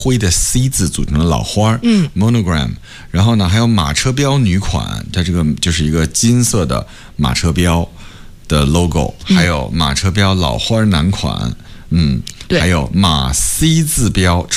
灰的 C 字组成的老花，monogram， 然后呢还有马车标女款，它这个就是一个金色的马车标的 logo，还有马车标老花男款，还有马 C 字标